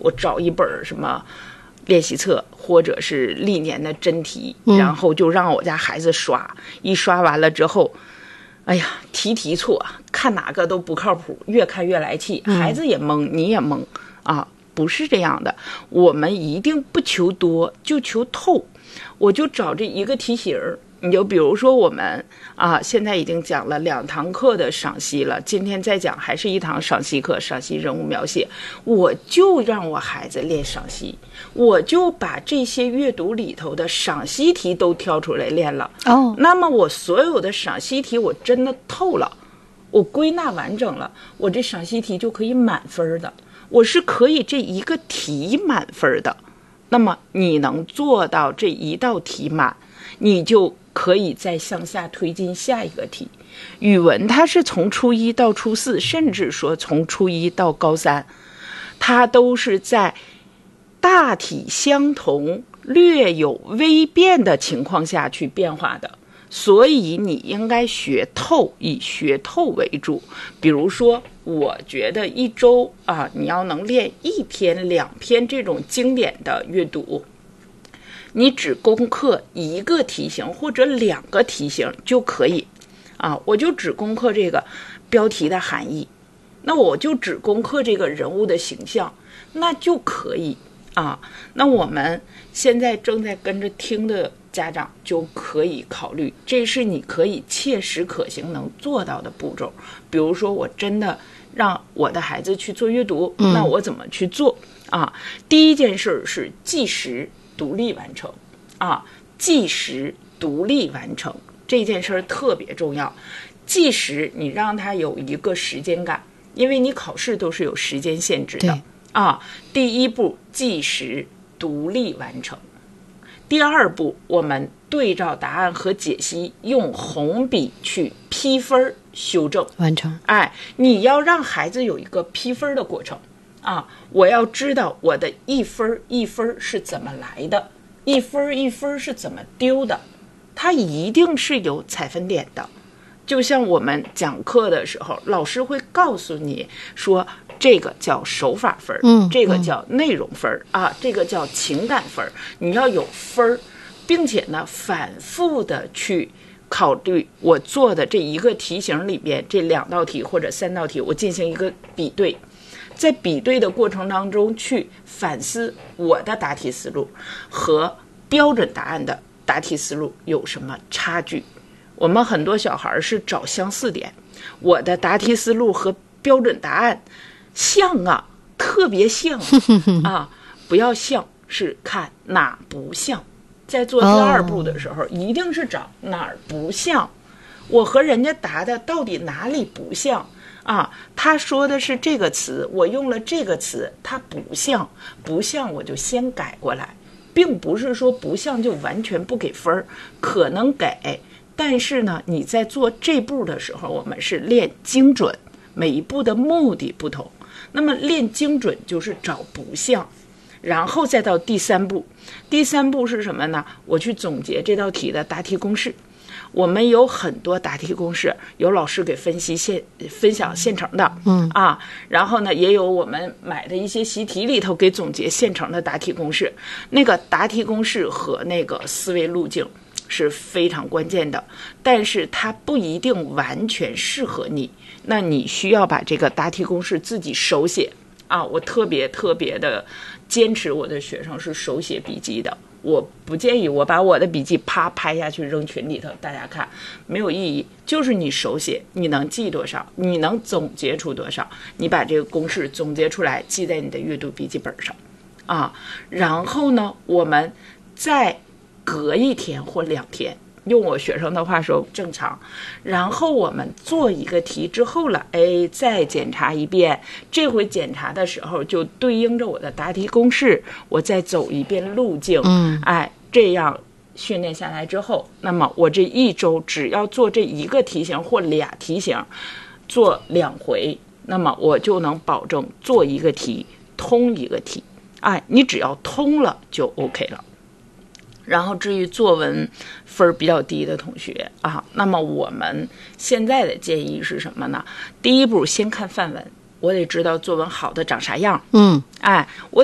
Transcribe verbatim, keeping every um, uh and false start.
我找一本什么练习册或者是历年的真题，然后就让我家孩子刷，一刷完了之后，哎呀，题题错，看哪个都不靠谱，越看越来气，孩子也懵，你也懵啊。不是这样的，我们一定不求多，就求透。我就找这一个题型，你就比如说我们啊，现在已经讲了两堂课的赏析了，今天再讲还是一堂赏析课，赏析人物描写，我就让我孩子练赏析，我就把这些阅读里头的赏析题都挑出来练了。哦，那么我所有的赏析题我真的透了，我归纳完整了，我这赏析题就可以满分的。我是可以这一个题满分的，那么你能做到这一道题满，你就可以再向下推进下一个题。语文它是从初一到初四，甚至说从初一到高三，它都是在大体相同、略有微变的情况下去变化的。所以你应该学透，以学透为主。比如说我觉得一周啊，你要能练一篇两篇这种经典的阅读，你只攻克一个题型或者两个题型就可以啊。我就只攻克这个标题的含义，那我就只攻克这个人物的形象，那就可以啊。那我们现在正在跟着听的家长就可以考虑，这是你可以切实可行能做到的步骤。比如说我真的让我的孩子去做阅读，嗯、那我怎么去做啊？第一件事是计时独立完成啊，计时独立完成这件事特别重要。计时你让他有一个时间感，因为你考试都是有时间限制的啊。第一步计时独立完成。第二步，我们对照答案和解析，用红笔去批分修正完成。 哎，你要让孩子有一个批分的过程啊！我要知道我的一分一分是怎么来的，一分一分是怎么丢的，它一定是有采分点的。就像我们讲课的时候，老师会告诉你说，这个叫手法分，嗯，这个叫内容分、嗯、啊，这个叫情感分，你要有分，并且呢，反复的去考虑我做的这一个题型里边这两道题或者三道题，我进行一个比对，在比对的过程当中去反思我的答题思路和标准答案的答题思路有什么差距。我们很多小孩是找相似点，我的答题思路和标准答案像啊，特别像啊，不要像，是看哪不像。在做第二步的时候、哦、一定是找哪儿不像，我和人家答的到底哪里不像啊？他说的是这个词，我用了这个词，它不像，不像我就先改过来，并不是说不像就完全不给分，可能给，但是呢，你在做这步的时候，我们是练精准，每一步的目的不同。那么练精准就是找不像，然后再到第三步。第三步是什么呢？我去总结这道题的答题公式。我们有很多答题公式，有老师给分析现分享现成的，嗯啊，然后呢，也有我们买的一些习题里头给总结现成的答题公式。那个答题公式和那个思维路径是非常关键的，但是它不一定完全适合你，那你需要把这个答题公式自己手写啊。我特别特别的坚持我的学生是手写笔记的，我不建议我把我的笔记啪拍下去扔群里头，大家看没有意义。就是你手写，你能记多少，你能总结出多少，你把这个公式总结出来，记在你的阅读笔记本上啊。然后呢，我们再隔一天或两天，用我学生的话说正常，然后我们做一个题之后了，哎，再检查一遍，这回检查的时候就对应着我的答题公式，我再走一遍路径，嗯，哎，这样训练下来之后，那么我这一周只要做这一个题型或俩题型，做两回，那么我就能保证做一个题通一个题，哎，你只要通了就 OK 了。然后至于作文分比较低的同学啊，那么我们现在的建议是什么呢？第一步先看范文，我得知道作文好的长啥样，嗯，哎，我